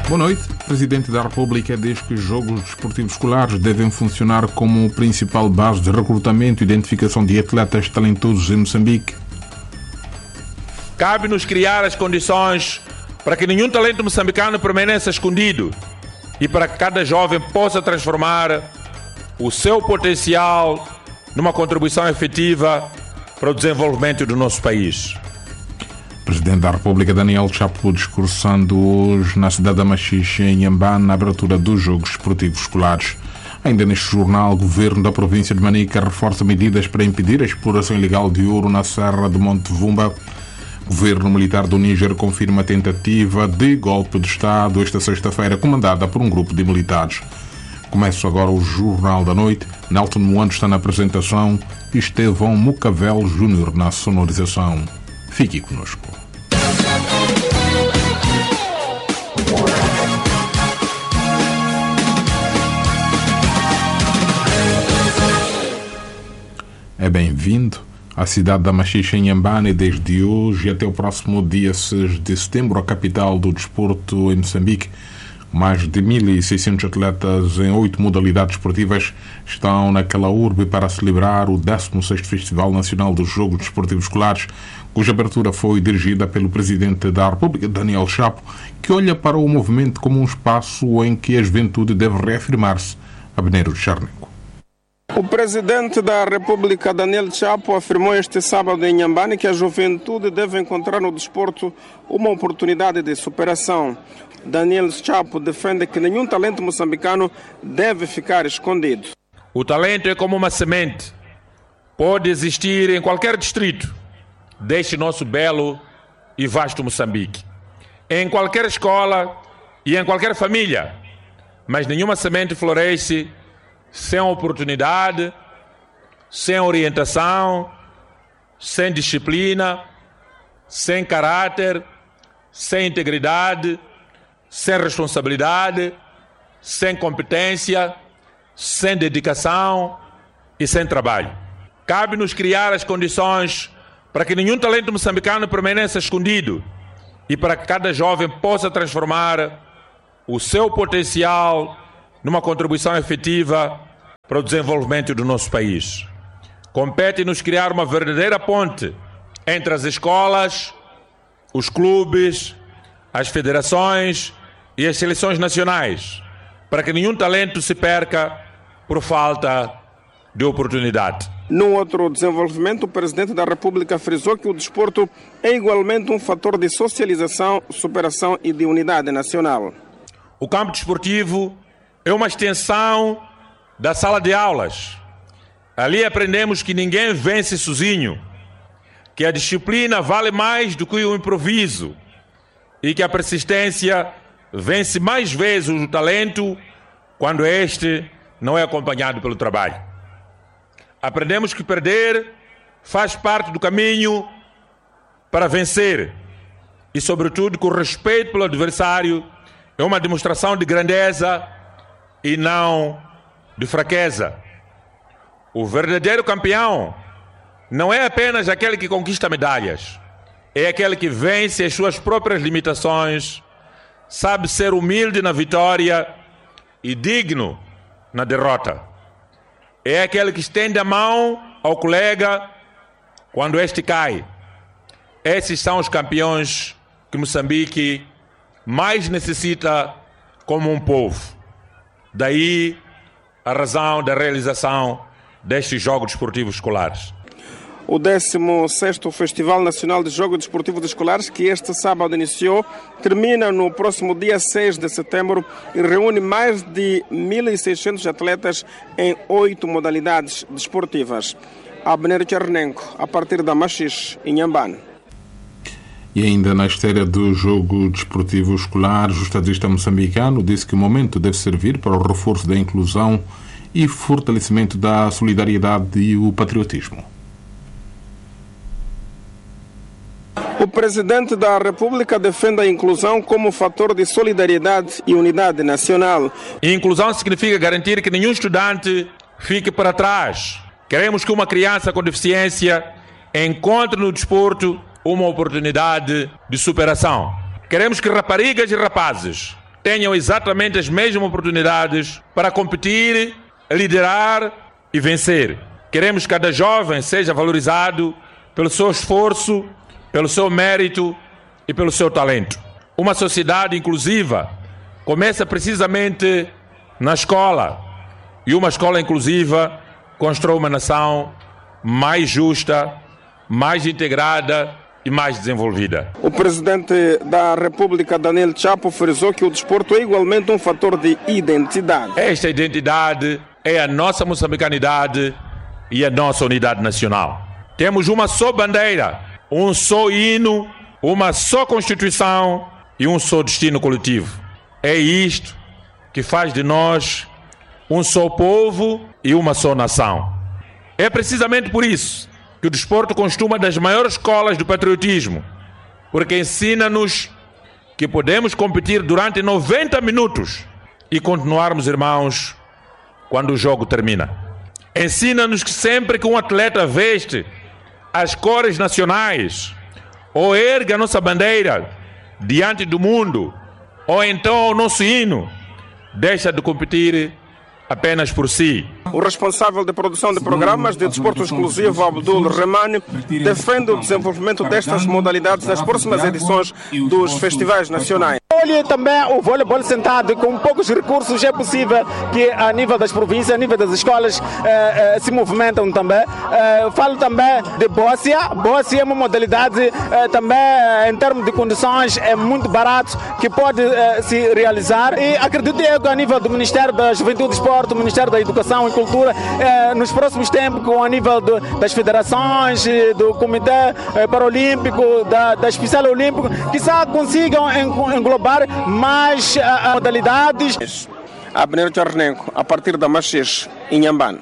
Boa noite. O Presidente da República diz que os Jogos Desportivos Escolares devem funcionar como principal base de recrutamento e identificação de atletas talentosos em Moçambique. Cabe-nos criar as condições para que nenhum talento moçambicano permaneça escondido e para que cada jovem possa transformar o seu potencial numa contribuição efetiva para o desenvolvimento do nosso país. O Presidente da República, Daniel Chapo, discursando hoje na cidade da Machixe, em Inhambane, na abertura dos Jogos Desportivos Escolares. Ainda neste jornal, o Governo da província de Manica reforça medidas para impedir a exploração ilegal de ouro na Serra de Monte Vumba. O Governo Militar do Níger confirma a tentativa de golpe de Estado esta sexta-feira, comandada por um grupo de militares. Começa agora o Jornal da Noite. Nelton Moando está na apresentação e Estevão Mucavel Júnior na sonorização. Fique conosco. É bem-vindo à cidade da Machixe, em Inhambane, desde hoje até o próximo dia 6 de setembro, a capital do desporto em Moçambique. Mais de 1.600 atletas em 8 modalidades esportivas estão naquela urbe para celebrar o 16º Festival Nacional dos Jogos Desportivos Escolares, cuja abertura foi dirigida pelo Presidente da República, Daniel Chapo, que olha para o movimento como um espaço em que a juventude deve reafirmar-se. Abneiro de Charneco. O Presidente da República, Daniel Chapo, afirmou este sábado em Inhambane que a juventude deve encontrar no desporto uma oportunidade de superação. Daniel Chapo defende que nenhum talento moçambicano deve ficar escondido. O talento é como uma semente. Pode existir em qualquer distrito deste nosso belo e vasto Moçambique. Em qualquer escola e em qualquer família. Mas nenhuma semente floresce sem oportunidade, sem orientação, sem disciplina, sem caráter, sem integridade, sem responsabilidade, sem competência, sem dedicação e sem trabalho. Cabe-nos criar as condições para que nenhum talento moçambicano permaneça escondido e para que cada jovem possa transformar o seu potencial numa contribuição efetiva para o desenvolvimento do nosso país. Compete-nos criar uma verdadeira ponte entre as escolas, os clubes, as federações e as seleções nacionais, para que nenhum talento se perca por falta de oportunidade. Num outro desenvolvimento, o Presidente da República frisou que o desporto é igualmente um fator de socialização, superação e de unidade nacional. O campo desportivo é uma extensão da sala de aulas. Ali aprendemos que ninguém vence sozinho, que a disciplina vale mais do que o improviso e que a persistência vence mais vezes o talento quando este não é acompanhado pelo trabalho. Aprendemos que perder faz parte do caminho para vencer e, sobretudo, que o respeito pelo adversário é uma demonstração de grandeza e não de fraqueza. O verdadeiro campeão não é apenas aquele que conquista medalhas, é aquele que vence as suas próprias limitações, sabe ser humilde na vitória e digno na derrota. É aquele que estende a mão ao colega quando este cai. Esses são os campeões que Moçambique mais necessita como um povo. Daí a razão da realização destes Jogos Desportivos Escolares. O 16º Festival Nacional de Jogos Desportivos Escolares, que este sábado iniciou, termina no próximo dia 6 de setembro e reúne mais de 1.600 atletas em 8 modalidades desportivas. Abner Chernenko, a partir da Machixe, em Inhambane. E ainda na esteira do jogo desportivo escolar, o estadista moçambicano disse que o momento deve servir para o reforço da inclusão e fortalecimento da solidariedade e o patriotismo. O Presidente da República defende a inclusão como fator de solidariedade e unidade nacional. Inclusão significa garantir que nenhum estudante fique para trás. Queremos que uma criança com deficiência encontre no desporto uma oportunidade de superação. Queremos que raparigas e rapazes tenham exatamente as mesmas oportunidades para competir, liderar e vencer. Queremos que cada jovem seja valorizado pelo seu esforço, pelo seu mérito e pelo seu talento. Uma sociedade inclusiva começa precisamente na escola, e uma escola inclusiva constrói uma nação mais justa, mais integrada e mais desenvolvida. O presidente da República, Daniel Chapo, frisou que o desporto é igualmente um fator de identidade. Esta identidade é a nossa moçambicanidade e a nossa unidade nacional. Temos uma só bandeira, um só hino, uma só Constituição e um só destino coletivo. É isto que faz de nós um só povo e uma só nação. É precisamente por isso que o desporto constitui uma das maiores escolas do patriotismo, porque ensina-nos que podemos competir durante 90 minutos e continuarmos irmãos quando o jogo termina. Ensina-nos que sempre que um atleta veste as cores nacionais ou ergue a nossa bandeira diante do mundo, ou então o nosso hino, deixa de competir apenas por si. O responsável de produção de programas de desporto exclusivo, Abdul Rahman, defende o desenvolvimento destas modalidades nas próximas edições dos festivais nacionais. Olhe também o voleibol sentado, com poucos recursos é possível que a nível das províncias, a nível das escolas se movimentam também. Falo também de Bóssia. Bóssia é uma modalidade também em termos de condições é muito barato que pode se realizar, e acredito que a nível do Ministério da Juventude e Esporte, do Ministério da Educação e Cultura, nos próximos tempos, com a nível das federações, do Comitê Paralímpico, da Especial Olímpico, quizá consigam englobar mais modalidades. Abner Charnenko, a partir da Machixe, em Inhambane.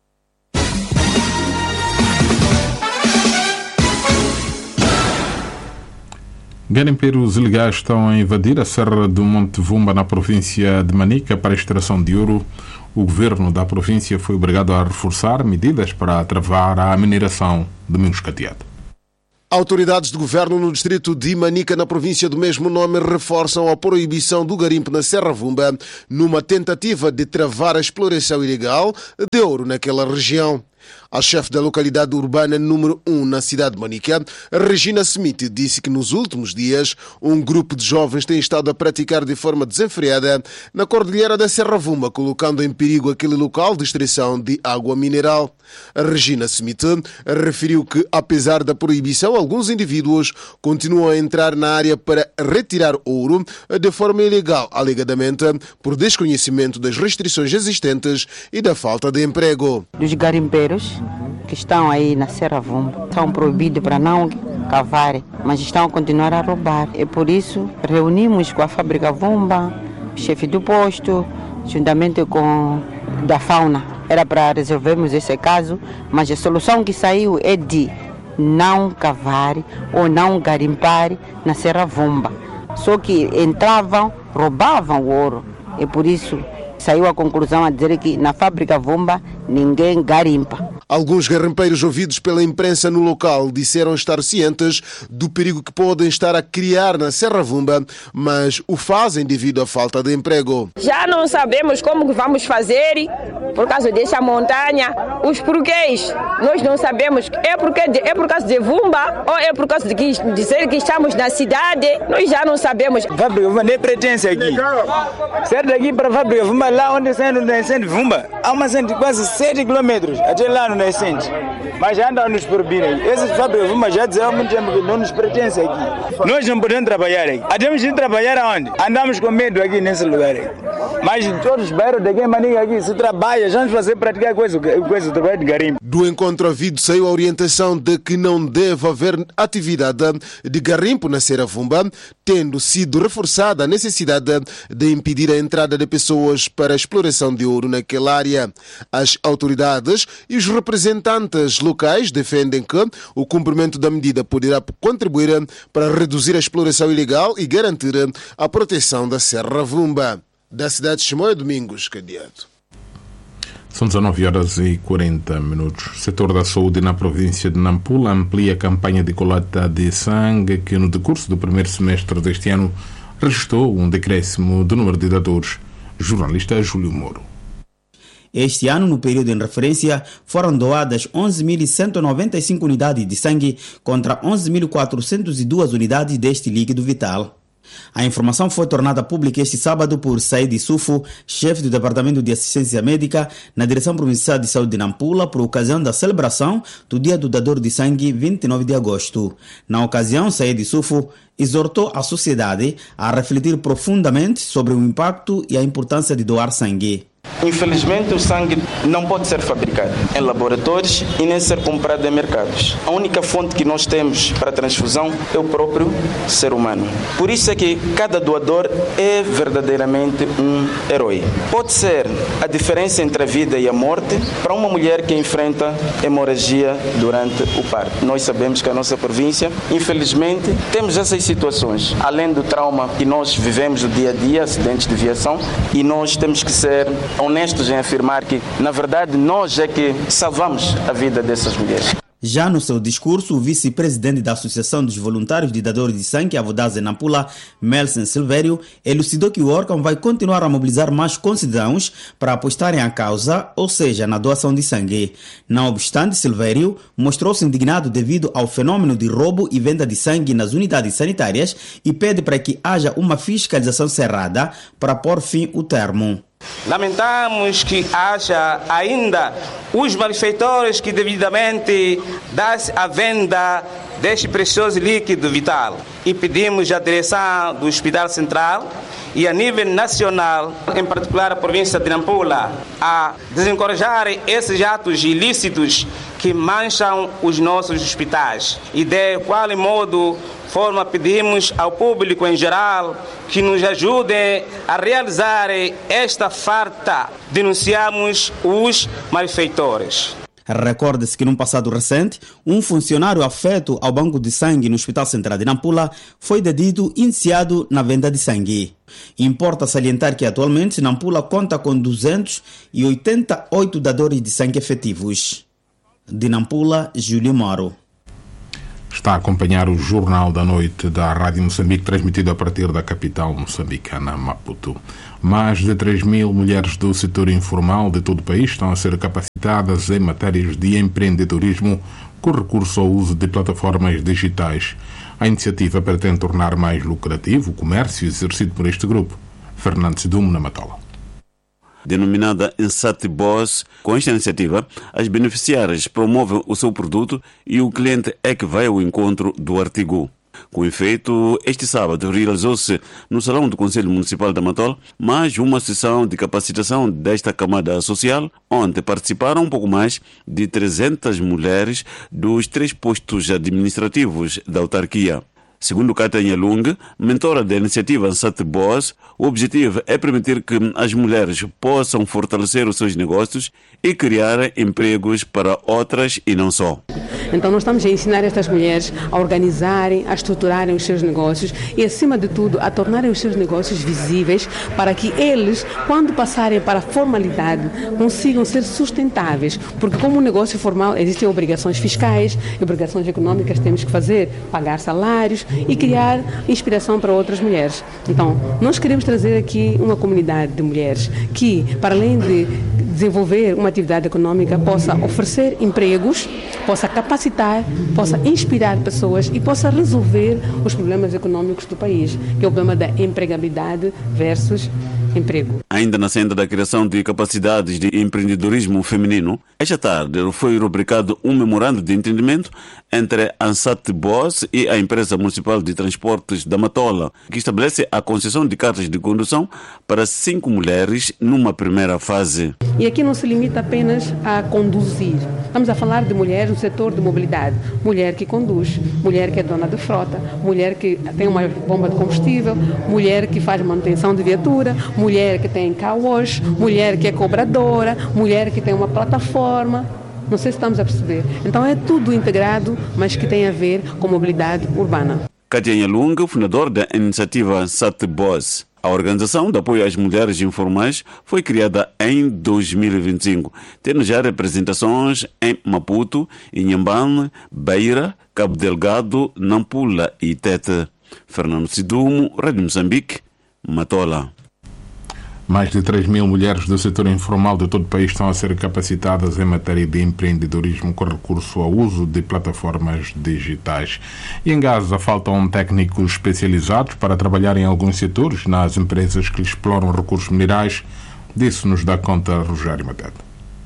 Garimpeiros ilegais estão a invadir a Serra do Monte Vumba, na província de Manica, para a extração de ouro. O governo da província foi obrigado a reforçar medidas para travar a mineração de Domingos Cateado. Autoridades de governo no distrito de Manica, na província do mesmo nome, reforçam a proibição do garimpo na Serra Vumba, numa tentativa de travar a exploração ilegal de ouro naquela região. A chefe da localidade urbana número 1 na cidade de Manica, Regina Smith, disse que nos últimos dias um grupo de jovens tem estado a praticar de forma desenfreada na cordilheira da Serra Vumba, colocando em perigo aquele local de extração de água mineral. A Regina Smith referiu que, apesar da proibição, alguns indivíduos continuam a entrar na área para retirar ouro de forma ilegal, alegadamente por desconhecimento das restrições existentes e da falta de emprego. Dos garimpeiros que estão aí na Serra Vumba são proibidos para não cavar, mas estão a continuar a roubar. E por isso reunimos com a fábrica Vumba, o chefe do posto, juntamente com da fauna. Era para resolvermos esse caso, mas a solução que saiu é de não cavar ou não garimpar na Serra Vumba. Só que entravam, roubavam o ouro. E por isso saiu a conclusão a dizer que na fábrica Vumba ninguém garimpa. Alguns garimpeiros ouvidos pela imprensa no local disseram estar cientes do perigo que podem estar a criar na Serra Vumba, mas o fazem devido à falta de emprego. Já não sabemos como que vamos fazer por causa dessa montanha. Os porquês nós não sabemos. É por causa de Vumba ou é por causa de dizer que estamos na cidade? Nós já não sabemos. Fábrica Vumba nem pertence aqui. Certo daqui para a fábrica Vumba, lá onde sai no nascente Vumba, há uma nascente de quase 7 quilômetros até lá no nascente. Mas já andam nos proibindo. Essas fábricas Vumba já disseram há muito tempo que não nos pertence aqui. Nós não podemos trabalhar aqui. Temos de trabalhar aonde? Andamos com medo aqui nesse lugar aqui. Mas em todos os bairros de Manica aqui se trabalha, já vamos fazer praticar coisa do trabalho de garimpo. Do encontro havido saiu a orientação de que não deve haver atividade de garimpo na Serra Vumba, tendo sido reforçada a necessidade de impedir a entrada de pessoas para a exploração de ouro naquela área. As autoridades e os representantes locais defendem que o cumprimento da medida poderá contribuir para reduzir a exploração ilegal e garantir a proteção da Serra Vumba. Da cidade de Chimoio, Domingos Cadeado. São 19h40. O setor da saúde na província de Nampula amplia a campanha de coleta de sangue que, no decurso do primeiro semestre deste ano, registrou um decréscimo do número de dadores. Jornalista Júlio Moro. Este ano, no período em referência, foram doadas 11.195 unidades de sangue contra 11.402 unidades deste líquido vital. A informação foi tornada pública este sábado por Said Sufo, chefe do Departamento de Assistência Médica na Direção Provincial de Saúde de Nampula, por ocasião da celebração do Dia do Dador de Sangue, 29 de agosto. Na ocasião, Said Sufo exortou a sociedade a refletir profundamente sobre o impacto e a importância de doar sangue. Infelizmente, o sangue não pode ser fabricado em laboratórios e nem ser comprado em mercados. A única fonte que nós temos para a transfusão é o próprio ser humano. Por isso é que cada doador é verdadeiramente um herói. Pode ser a diferença entre a vida e a morte para uma mulher que enfrenta hemorragia durante o parto. Nós sabemos que a nossa província, infelizmente, temos essas situações. Além do trauma que nós vivemos no dia a dia, acidentes de viação, e nós temos que ser honestos em afirmar que, na verdade, nós é que salvamos a vida dessas mulheres. Já no seu discurso, o vice-presidente da Associação dos Voluntários de Dadores de Sangue, a Vodase Nampula, Melson Silvério, elucidou que o órgão vai continuar a mobilizar mais concidadãos para apostarem à causa, ou seja, na doação de sangue. Não obstante, Silvério mostrou-se indignado devido ao fenômeno de roubo e venda de sangue nas unidades sanitárias e pede para que haja uma fiscalização cerrada para pôr fim ao termo. Lamentamos que haja ainda os malfeitores que devidamente dão a venda deste precioso líquido vital e pedimos à direção do Hospital Central e a nível nacional, em particular a província de Nampula, a desencorajar esses atos ilícitos que mancham os nossos hospitais e de qual modo forma pedimos ao público em geral que nos ajudem a realizar esta farta. Denunciamos os malfeitores. Recorde-se que num passado recente, um funcionário afeto ao banco de sangue no Hospital Central de Nampula foi detido e iniciado na venda de sangue. Importa salientar que atualmente Nampula conta com 288 dadores de sangue efetivos. De Nampula, Júlio Moro. Está a acompanhar o Jornal da Noite da Rádio Moçambique, transmitido a partir da capital moçambicana, Maputo. Mais de 3.000 mulheres do setor informal de todo o país estão a ser capacitadas em matérias de empreendedorismo com recurso ao uso de plataformas digitais. A iniciativa pretende tornar mais lucrativo o comércio exercido por este grupo. Fernando Sidumo, na Matola. Denominada Insat Boss, com esta iniciativa, as beneficiárias promovem o seu produto e o cliente é que vai ao encontro do artigo. Com efeito, este sábado realizou-se no Salão do Conselho Municipal da Matola mais uma sessão de capacitação desta camada social, onde participaram um pouco mais de 300 mulheres dos 3 postos administrativos da autarquia. Segundo Katanya Lung, mentora da iniciativa Insat Boss, o objetivo é permitir que as mulheres possam fortalecer os seus negócios e criar empregos para outras e não só. Então nós estamos a ensinar estas mulheres a organizarem, a estruturarem os seus negócios e, acima de tudo, a tornarem os seus negócios visíveis para que eles, quando passarem para a formalidade, consigam ser sustentáveis. Porque como um negócio formal, existem obrigações fiscais, obrigações econômicas que temos que fazer, pagar salários e criar inspiração para outras mulheres. Então, nós queremos trazer aqui uma comunidade de mulheres que, para além de desenvolver uma atividade econômica, possa oferecer empregos, possa capacitar, possa inspirar pessoas e possa resolver os problemas econômicos do país, que é o problema da empregabilidade versus emprego. Ainda na senda da criação de capacidades de empreendedorismo feminino, esta tarde foi rubricado um memorando de entendimento entre a Insat Boss e a Empresa Municipal de Transportes da Matola, que estabelece a concessão de cartas de condução para 5 mulheres numa primeira fase. E aqui não se limita apenas a conduzir. Estamos a falar de mulheres no setor de mobilidade. Mulher que conduz, mulher que é dona de frota, mulher que tem uma bomba de combustível, mulher que faz manutenção de viatura, mulher que tem car wash, mulher que é cobradora, mulher que tem uma plataforma. Não sei se estamos a perceber. Então é tudo integrado, mas que tem a ver com mobilidade urbana. Katanya Lung, fundador da iniciativa Insat Boss. A organização de apoio às mulheres informais foi criada em 2025, tendo já representações em Maputo, Inhambane, Beira, Cabo Delgado, Nampula e Tete. Fernando Sidumo, Rádio Moçambique, Matola. Mais de 3 mil mulheres do setor informal de todo o país estão a ser capacitadas em matéria de empreendedorismo com recurso ao uso de plataformas digitais. E em Gaza faltam técnicos especializados para trabalhar em alguns setores nas empresas que exploram recursos minerais. Disso nos dá conta Rogério Matete.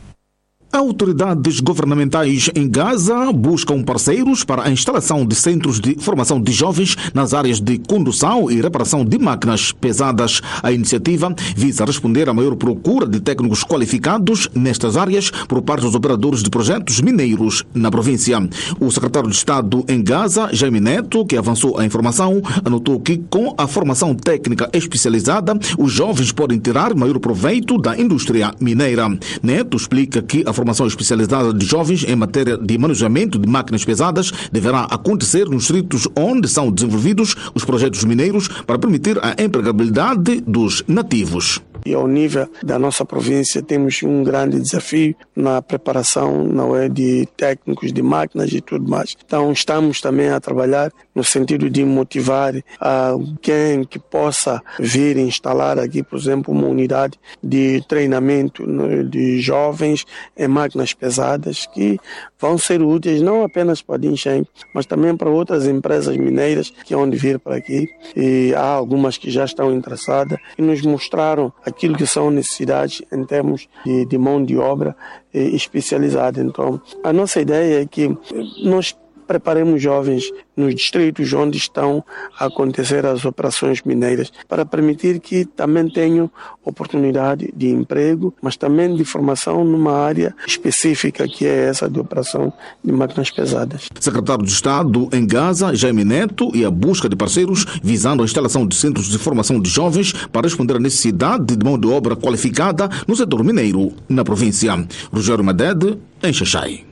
Autoridades governamentais em Gaza buscam parceiros para a instalação de centros de formação de jovens nas áreas de condução e reparação de máquinas pesadas. A iniciativa visa responder à maior procura de técnicos qualificados nestas áreas por parte dos operadores de projetos mineiros na província. O secretário de Estado em Gaza, Jaime Neto, que avançou a informação, anotou que com a formação técnica especializada, os jovens podem tirar maior proveito da indústria mineira. Neto explica que a formação especializada de jovens em matéria de manejamento de máquinas pesadas deverá acontecer nos distritos onde são desenvolvidos os projetos mineiros para permitir a empregabilidade dos nativos. E ao nível da nossa província temos um grande desafio na preparação de técnicos de máquinas e tudo mais. Então estamos também a trabalhar no sentido de motivar alguém que possa vir instalar aqui, por exemplo, uma unidade de treinamento de jovens em máquinas pesadas que vão ser úteis não apenas para a Dincheng, mas também para outras empresas mineiras que vão vir para aqui. E há algumas que já estão interessadas e nos mostraram aquilo que são necessidades em termos de mão de obra especializada. Então, a nossa ideia é que nós preparemos jovens nos distritos onde estão a acontecer as operações mineiras para permitir que também tenham oportunidade de emprego, mas também de formação numa área específica que é essa de operação de máquinas pesadas. Secretário de Estado em Gaza, Jaime Neto, e a busca de parceiros visando a instalação de centros de formação de jovens para responder à necessidade de mão de obra qualificada no setor mineiro na província. Rogério Madede, em Xaxai.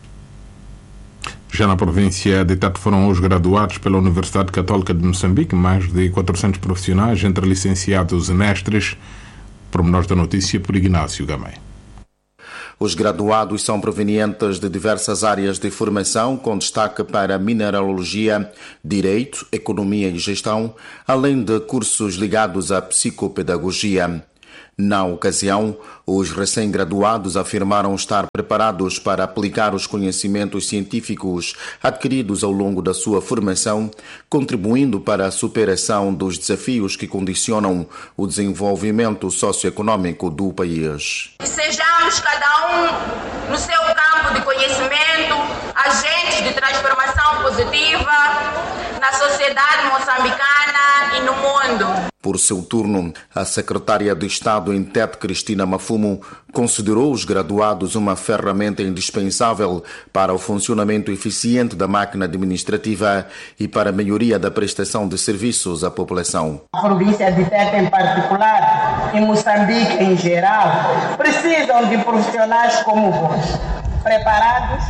Já na província de Tete foram os graduados pela Universidade Católica de Moçambique, mais de 400 profissionais, entre licenciados e mestres. Pormenores da notícia por Ignácio Gamay. Os graduados são provenientes de diversas áreas de formação, com destaque para mineralogia, direito, economia e gestão, além de cursos ligados à psicopedagogia. Na ocasião, os recém-graduados afirmaram estar preparados para aplicar os conhecimentos científicos adquiridos ao longo da sua formação, contribuindo para a superação dos desafios que condicionam o desenvolvimento socioeconômico do país. Que sejamos cada um no seu campo de conhecimento, agentes de transformação positiva na sociedade moçambicana e no mundo. Por seu turno, a secretária de Estado em Tete, Cristina Mafumo, considerou os graduados uma ferramenta indispensável para o funcionamento eficiente da máquina administrativa e para a melhoria da prestação de serviços à população. A província de Tete em particular e Moçambique em geral precisam de profissionais como vós, preparados,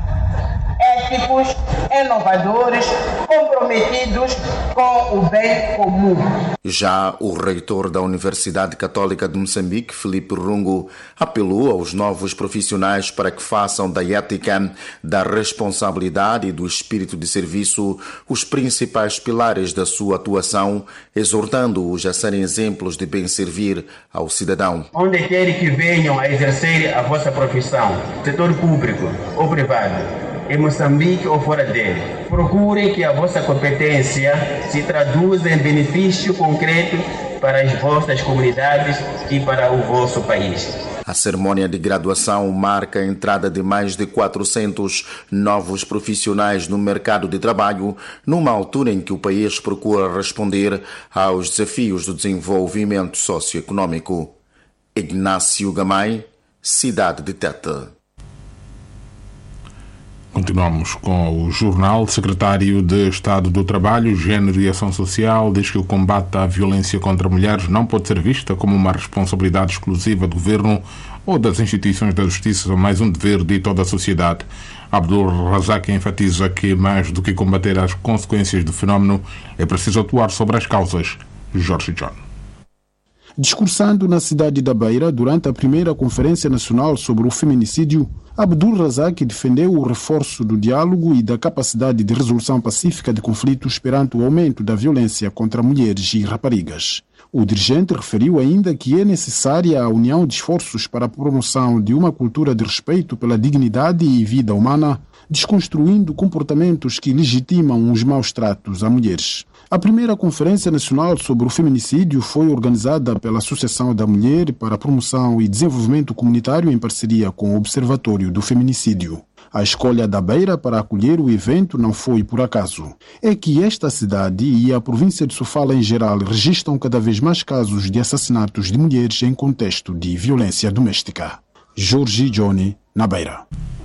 éticos, inovadores, comprometidos com o bem comum. Já o reitor da Universidade Católica de Moçambique, Filipe Rungo, apelou aos novos profissionais para que façam da ética, da responsabilidade e do espírito de serviço os principais pilares da sua atuação, exortando-os a serem exemplos de bem servir ao cidadão. Onde quer que venham a exercer a vossa profissão, setor público ou privado, em Moçambique ou fora dele, procurem que a vossa competência se traduza em benefício concreto para as vossas comunidades e para o vosso país. A cerimônia de graduação marca a entrada de mais de 400 novos profissionais no mercado de trabalho, numa altura em que o país procura responder aos desafios do desenvolvimento socioeconômico. Ignácio Gamay, Cidade de Tete. Continuamos com o jornal. O secretário de Estado do Trabalho, Gênero e Ação Social diz que o combate à violência contra mulheres não pode ser vista como uma responsabilidade exclusiva do governo ou das instituições da justiça, mas um dever de toda a sociedade. Abdul Razak enfatiza que, mais do que combater as consequências do fenómeno, é preciso atuar sobre as causas. Jorge John. Discursando na cidade da Beira durante a primeira Conferência Nacional sobre o Feminicídio, Abdul Razak defendeu o reforço do diálogo e da capacidade de resolução pacífica de conflitos perante o aumento da violência contra mulheres e raparigas. O dirigente referiu ainda que é necessária a união de esforços para a promoção de uma cultura de respeito pela dignidade e vida humana, desconstruindo comportamentos que legitimam os maus tratos a mulheres. A primeira Conferência Nacional sobre o Feminicídio foi organizada pela Associação da Mulher para a Promoção e Desenvolvimento Comunitário em parceria com o Observatório do Feminicídio. A escolha da Beira para acolher o evento não foi por acaso. É que esta cidade e a província de Sofala em geral registram cada vez mais casos de assassinatos de mulheres em contexto de violência doméstica. Jorge Johnny, na Beira.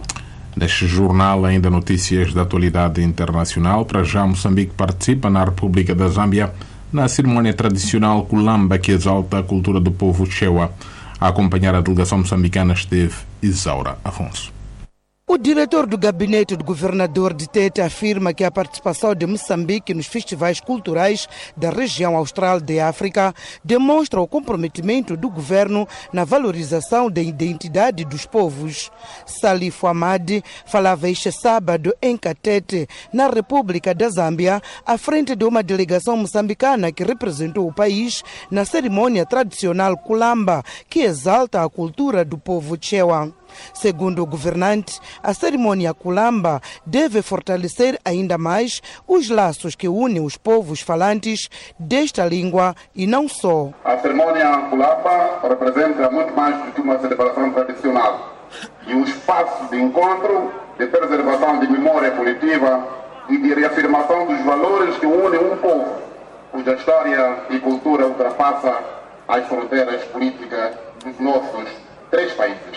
Neste jornal, ainda notícias da atualidade internacional. Para já, Moçambique participa na República da Zâmbia na cerimónia tradicional Kulamba, que exalta a cultura do povo Chewa. A acompanhar a delegação moçambicana esteve Isaura Afonso. O diretor do gabinete do governador de Tete afirma que a participação de Moçambique nos festivais culturais da região austral de África demonstra o comprometimento do governo na valorização da identidade dos povos. Salif Hamad falava este sábado em Katete, na República da Zâmbia, à frente de uma delegação moçambicana que representou o país na cerimônia tradicional Kulamba, que exalta a cultura do povo Chewa. Segundo o governante, a cerimônia Kulamba deve fortalecer ainda mais os laços que unem os povos falantes desta língua e não só. A cerimônia Kulamba representa muito mais do que uma celebração tradicional e um espaço de encontro, de preservação de memória coletiva e de reafirmação dos valores que unem um povo, cuja história e cultura ultrapassa as fronteiras políticas dos nossos três países.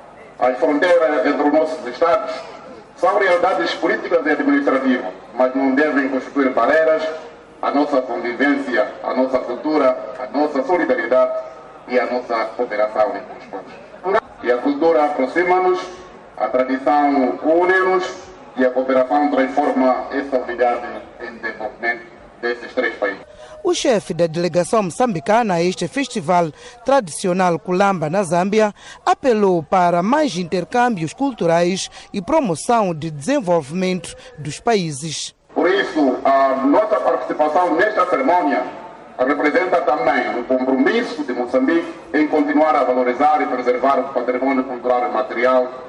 As fronteiras entre os nossos estados são realidades políticas e administrativas, mas não devem constituir barreiras à nossa convivência, à nossa cultura, à nossa solidariedade e à nossa cooperação entre os povos. E a cultura aproxima-nos, a tradição une-nos e a cooperação transforma essa unidade em desenvolvimento desses três países. O chefe da delegação moçambicana a este festival tradicional Kulamba na Zâmbia apelou para mais intercâmbios culturais e promoção de desenvolvimento dos países. Por isso, a nossa participação nesta cerimônia representa também um compromisso de Moçambique em continuar a valorizar e preservar o patrimônio cultural e material